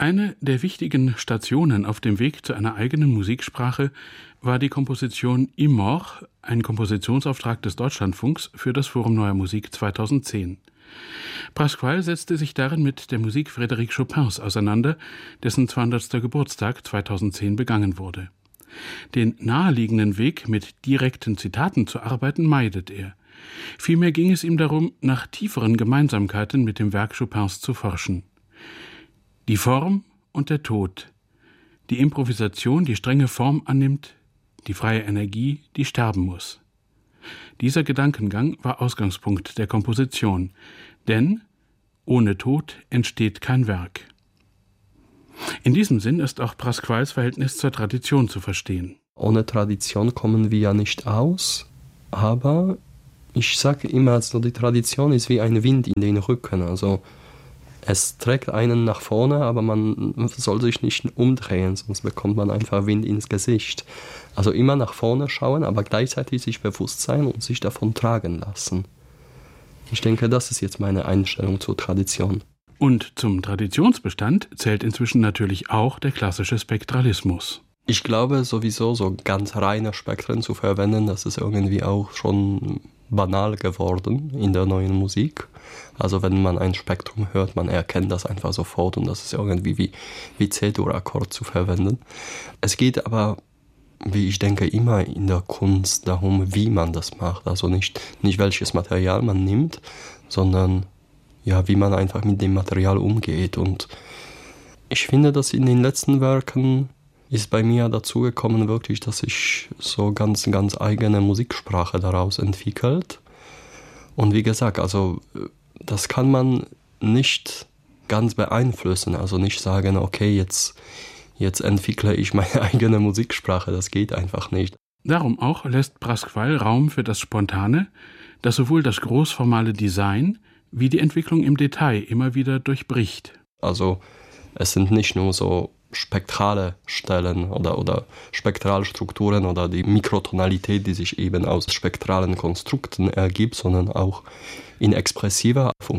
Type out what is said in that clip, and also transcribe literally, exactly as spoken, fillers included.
Eine der wichtigen Stationen auf dem Weg zu einer eigenen Musiksprache war die Komposition Imor, ein Kompositionsauftrag des Deutschlandfunks für das Forum Neuer Musik zweitausendzehn. Pasquale setzte sich darin mit der Musik Frédéric Chopins auseinander, dessen zweihundertsten Geburtstag zweitausendzehn begangen wurde. Den naheliegenden Weg, mit direkten Zitaten zu arbeiten, meidet er. Vielmehr ging es ihm darum, nach tieferen Gemeinsamkeiten mit dem Werk Chopins zu forschen. Die Form und der Tod, die Improvisation, die strenge Form annimmt, die freie Energie, die sterben muss. Dieser Gedankengang war Ausgangspunkt der Komposition, denn ohne Tod entsteht kein Werk. In diesem Sinn ist auch Pasquales Verhältnis zur Tradition zu verstehen. Ohne Tradition kommen wir ja nicht aus, aber ich sage immer, so die Tradition ist wie ein Wind in den Rücken, also es trägt einen nach vorne, aber man soll sich nicht umdrehen, sonst bekommt man einfach Wind ins Gesicht. Also immer nach vorne schauen, aber gleichzeitig sich bewusst sein und sich davon tragen lassen. Ich denke, das ist jetzt meine Einstellung zur Tradition. Und zum Traditionsbestand zählt inzwischen natürlich auch der klassische Spektralismus. Ich glaube sowieso, so ganz reine Spektren zu verwenden, das ist irgendwie auch schon banal geworden in der neuen Musik. Also wenn man ein Spektrum hört, man erkennt das einfach sofort und das ist irgendwie wie, wie C-Dur-Akkord zu verwenden. Es geht aber, wie ich denke, immer in der Kunst darum, wie man das macht. Also nicht, nicht welches Material man nimmt, sondern ja, wie man einfach mit dem Material umgeht. Und ich finde, dass in den letzten Werken ist bei mir dazu gekommen, wirklich, dass sich so ganz, ganz eigene Musiksprache daraus entwickelt. Und wie gesagt, also das kann man nicht ganz beeinflussen, also nicht sagen, okay, jetzt, jetzt entwickle ich meine eigene Musiksprache, das geht einfach nicht. Darum auch lässt Pasquale Raum für das Spontane, das sowohl das großformale Design wie die Entwicklung im Detail immer wieder durchbricht. Also es sind nicht nur so spektrale Stellen oder, oder Spektralstrukturen oder die Mikrotonalität, die sich eben aus spektralen Konstrukten ergibt, sondern auch in expressiver